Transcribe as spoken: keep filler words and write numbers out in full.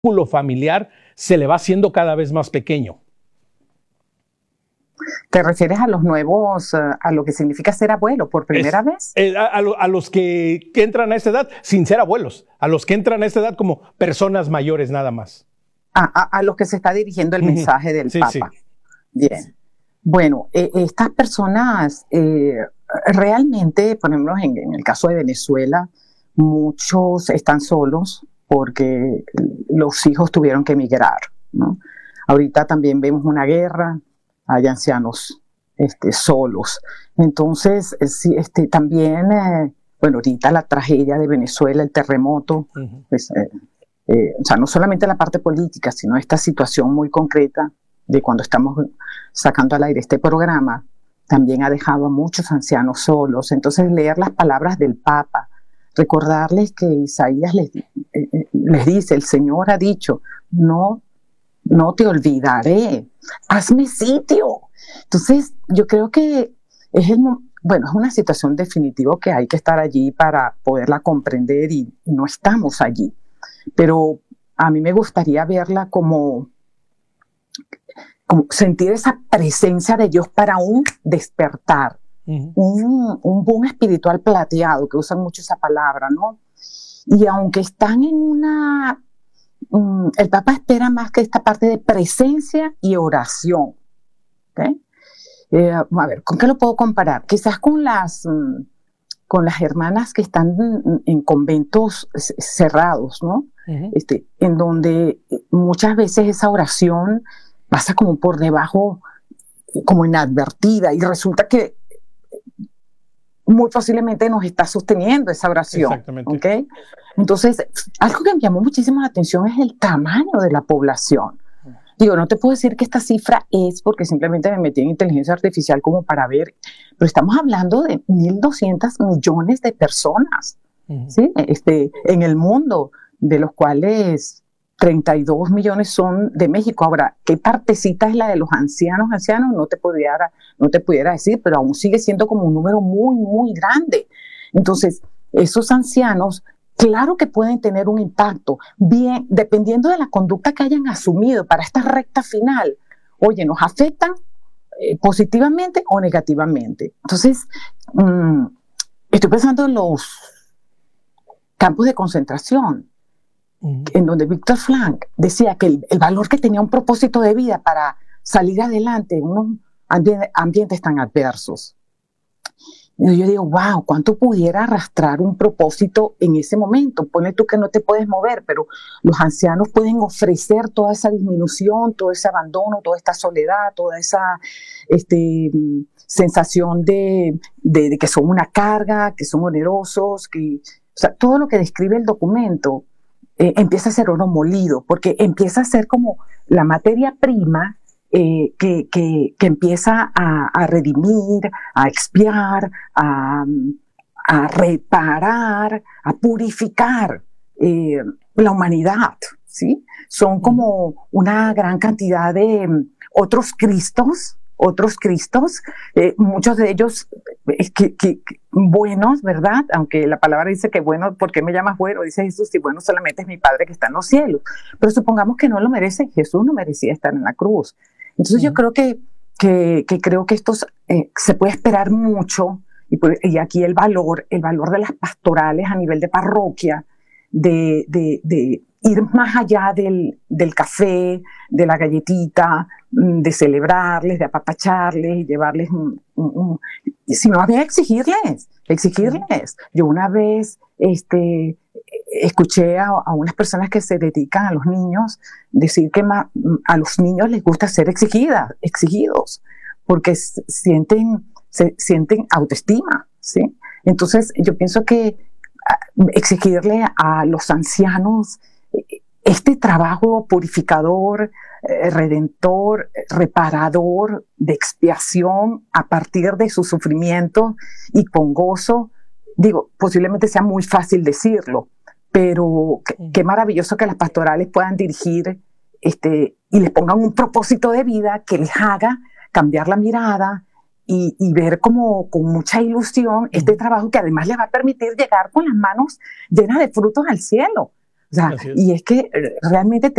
círculo familiar se le va haciendo cada vez más pequeño. ¿Te refieres a los nuevos, a lo que significa ser abuelo por primera es, vez? Eh, a, a, a los que, que entran a esta edad sin ser abuelos, a los que entran a esta edad como personas mayores nada más. A, a, a los que se está dirigiendo el mensaje del sí, Papa. Sí. Bien. Bueno, eh, estas personas eh, realmente, por ejemplo, en, en el caso de Venezuela, muchos están solos porque los hijos tuvieron que emigrar, ¿no? Ahorita también vemos una guerra, hay ancianos este, solos. Entonces, sí, este, también, eh, bueno, ahorita la tragedia de Venezuela, el terremoto, uh-huh. pues, eh, eh, o sea, no solamente la parte política, sino esta situación muy concreta de cuando estamos sacando al aire este programa, también ha dejado a muchos ancianos solos. Entonces, leer las palabras del Papa, recordarles que Isaías les, eh, les dice, el Señor ha dicho, no, no te olvidaré, hazme sitio. Entonces, yo creo que es, el, bueno, es una situación definitiva que hay que estar allí para poderla comprender y, y no estamos allí. Pero a mí me gustaría verla como, como sentir esa presencia de Dios para un despertar. Uh-huh. Un, un boom espiritual plateado, que usan mucho esa palabra, ¿no? Y aunque están en una... Um, el Papa espera más que esta parte de presencia y oración. ¿Okay? Eh, a ver, ¿con qué lo puedo comparar? Quizás con las, um, con las hermanas que están en, en conventos cerrados, ¿no? Uh-huh. Este, en donde muchas veces esa oración pasa como por debajo, como inadvertida, y resulta que muy posiblemente nos está sosteniendo esa oración. Exactamente. ¿Okay? Entonces, algo que me llamó muchísimo la atención es el tamaño de la población. Digo, no te puedo decir que esta cifra es porque simplemente me metí en inteligencia artificial como para ver, pero estamos hablando de mil doscientos millones de personas, uh-huh. ¿sí? Este, en el mundo, de los cuales treinta y dos millones son de México. Ahora, ¿qué partecita es la de los ancianos? Ancianos no te pudiera, no te pudiera decir, pero aún sigue siendo como un número muy, muy grande. Entonces, esos ancianos, claro que pueden tener un impacto, bien, dependiendo de la conducta que hayan asumido para esta recta final. Oye, ¿nos afectan eh, positivamente o negativamente? Entonces, mmm, estoy pensando en los campos de concentración, uh-huh. en donde Víctor Frank decía que el, el valor que tenía un propósito de vida para salir adelante en unos ambi- ambientes tan adversos. Y yo digo, wow, ¿cuánto pudiera arrastrar un propósito en ese momento? Pone tú que no te puedes mover, pero los ancianos pueden ofrecer toda esa disminución, todo ese abandono, toda esta soledad, toda esa este, sensación de, de, de que son una carga, que son onerosos, que, o sea, todo lo que describe el documento eh, empieza a ser oro molido, porque empieza a ser como la materia prima Eh, que, que, que empieza a, a redimir, a expiar, a, a reparar, a purificar eh, la humanidad, ¿sí? Son como una gran cantidad de um, otros Cristos, otros Cristos, eh, muchos de ellos eh, que, que, que buenos, ¿verdad? Aunque la palabra dice que bueno, ¿por qué me llamas bueno? Dice Jesús, si bueno solamente es mi Padre que está en los cielos. Pero supongamos que no lo merece, Jesús no merecía estar en la cruz. Entonces uh-huh. yo creo que, que, que creo que estos eh, se puede esperar mucho, y, por, y aquí el valor, el valor de las pastorales a nivel de parroquia, de, de, de ir más allá del, del café, de la galletita, de celebrarles, de apapacharles y llevarles un, un, un sino más bien exigirles, exigirles. Uh-huh. Yo una vez este, escuché a, a unas personas que se dedican a los niños decir que ma, a los niños les gusta ser exigidas, exigidos, porque sienten, se, sienten autoestima, ¿sí? Entonces yo pienso que exigirle a los ancianos este trabajo purificador, eh, redentor, reparador, de expiación a partir de su sufrimiento y con gozo, digo, posiblemente sea muy fácil decirlo, pero qué, qué maravilloso que las pastorales puedan dirigir este, y les pongan un propósito de vida que les haga cambiar la mirada y, y ver como con mucha ilusión este trabajo que además les va a permitir llegar con las manos llenas de frutos al cielo. O sea, Así es. y es que realmente